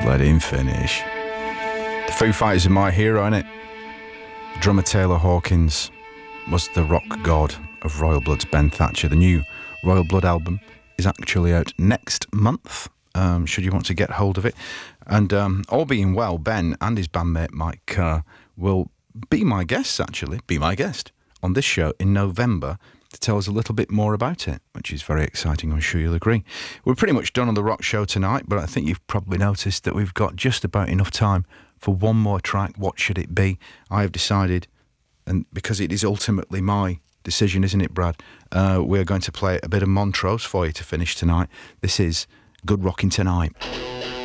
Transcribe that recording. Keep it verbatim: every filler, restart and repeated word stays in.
Let him finish. The Foo Fighters are my hero, innit? Drummer Taylor Hawkins was the rock god of Royal Blood's Ben Thatcher. The new Royal Blood album is actually out next month, um, should you want to get hold of it. And um, all being well, Ben and his bandmate Mike Kerr will be my guests, actually, be my guest on this show in November to tell us a little bit more about it, which is very exciting, I'm sure you'll agree. We're pretty much done on the rock show tonight, but I think you've probably noticed that we've got just about enough time for one more track. What should it be? I have decided, and because it is ultimately my decision, isn't it, Brad? Uh, we're going to play a bit of Montrose for you to finish tonight. This is Good Rockin' Tonight.